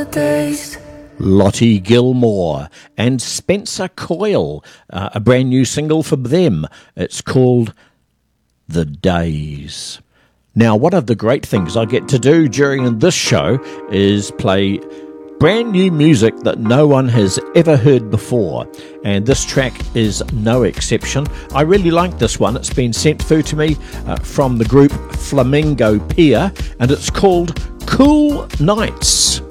days. Lottie Gilmore and Spencer Coyle, a brand new single for them. It's called The Days. Now, one of the great things I get to do during this show is play brand new music that no one has ever heard before, and this track is no exception. I really like this one. It's been sent through to me from the group Flamingo Pier, and it's called Cool Nights.